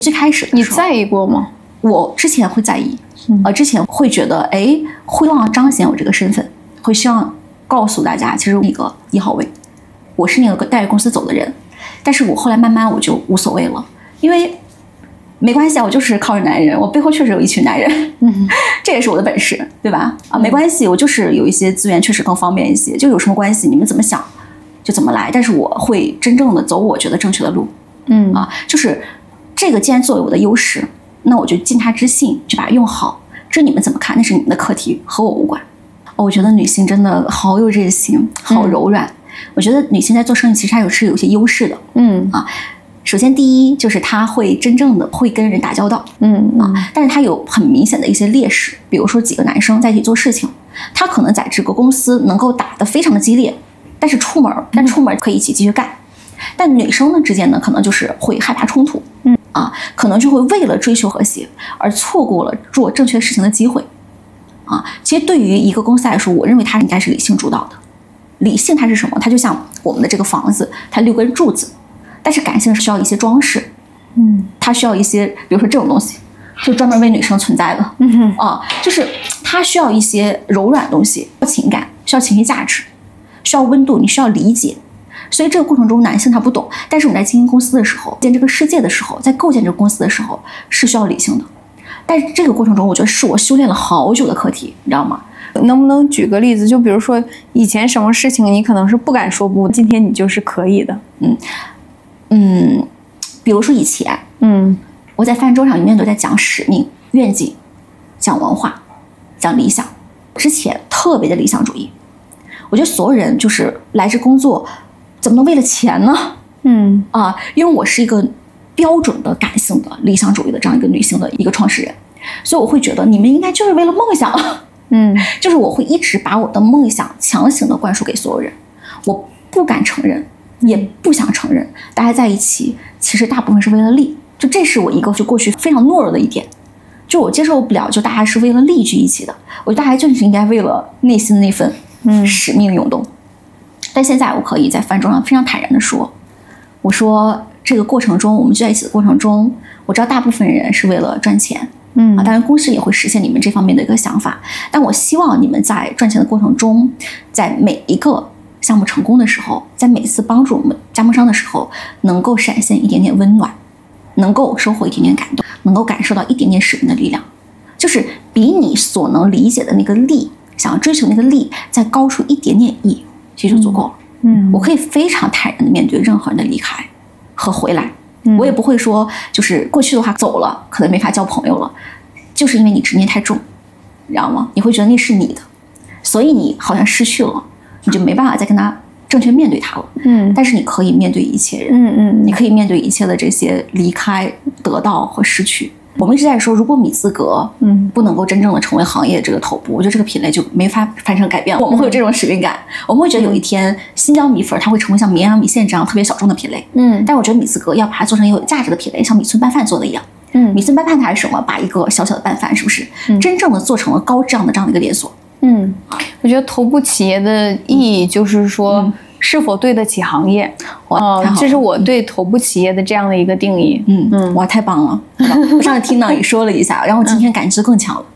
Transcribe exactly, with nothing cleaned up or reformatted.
最开始你在意过吗？ 我之前会在意，嗯、呃，之前会觉得，哎，会希望彰显我这个身份，会希望告诉大家，其实那个一号位，我是那个带着公司走的人。但是我后来慢慢我就无所谓了，因为没关系啊，我就是靠着男人，我背后确实有一群男人，嗯，这也是我的本事，对吧？啊，没关系，我就是有一些资源确实更方便一些，就有什么关系？你们怎么想就怎么来，但是我会真正的走我觉得正确的路，嗯啊，就是这个既然作为我的优势，那我就尽他之性去把它用好。至于你们怎么看，那是你们的课题，和我无关。哦，我觉得女性真的好有韧性，好柔软。嗯，我觉得女性在做生意其实还有是有些优势的，嗯啊，首先第一就是她会真正的会跟人打交道，嗯啊，但是她有很明显的一些劣势，比如说几个男生在一起做事情，他可能在这个公司能够打得非常的激烈，但是出门但出门可以一起继续干，但女生呢之间呢可能就是会害怕冲突，嗯啊，可能就会为了追求和谐而错过了做正确事情的机会，啊，其实对于一个公司来说，我认为它应该是理性主导的。理性它是什么？它就像我们的这个房子，它六根柱子，但是感性是需要一些装饰，嗯，它需要一些，比如说这种东西，就专门为女生存在的，嗯哼啊，就是它需要一些柔软的东西，情感需要情绪价值，需要温度，你需要理解。所以这个过程中，男性他不懂，但是我们在经营公司的时候，建这个世界的时候，在构建这个公司的时候，是需要理性的。但是这个过程中，我觉得是我修炼了好久的课题，你知道吗？ 能不能举个例子？就比如说以前什么事情你可能是不敢说不，今天你就是可以的。 嗯嗯，比如说以前，嗯，我在饭桌上永远都在讲使命、愿景，讲文化，讲理想。之前特别的理想主义，我觉得所有人就是来这工作，怎么能为了钱呢？嗯啊，因为我是一个标准的感性的理想主义的这样一个女性的一个创始人，所以我会觉得你们应该就是为了梦想。嗯，就是我会一直把我的梦想强行的灌输给所有人，我不敢承认，也不想承认，大家在一起其实大部分是为了利，就这是我一个就过去非常懦弱的一点，就我接受不了，就大家是为了利聚一起的，我觉得大家就是应该为了内心的那份嗯使命涌动。但现在我可以在饭桌上非常坦然的说，我说这个过程中，我们聚在一起的过程中，我知道大部分人是为了赚钱。嗯啊，当然公司也会实现你们这方面的一个想法，但我希望你们在赚钱的过程中，在每一个项目成功的时候，在每次帮助我们加盟商的时候，能够闪现一点点温暖，能够收获一点点感动，能够感受到一点点使命的力量，就是比你所能理解的那个利，想要追求那个利，再高出一点点义，其实就足够了。嗯，我可以非常坦然的面对任何人的离开和回来。我也不会说，就是过去的话走了，可能没法交朋友了，就是因为你执念太重，你知道吗？你会觉得那是你的，所以你好像失去了，你就没办法再跟他正确面对他了。嗯，但是你可以面对一切人，嗯嗯，你可以面对一切的这些离开、得到和失去。我们一直在说，如果米字格嗯不能够真正的成为行业这个头部，我觉得这个品类就没法发生改变了。我们会有这种使命感，我们会觉得有一天新疆米粉它会成为像绵阳米线这样特别小众的品类。嗯，但我觉得米字格要把它做成有价值的品类，像米村拌饭做的一样。嗯，米村拌饭它是什么？把一个小小的拌饭，是不是、嗯、真正的做成了高质量的这样的一个连锁？嗯，我觉得头部企业的意义就是说。嗯是否对得起行业？ 哦， 这是我对头部企业的这样的一个定义。 嗯嗯，哇，太棒了！我上次听到你说了一下，然后今天感知更强了。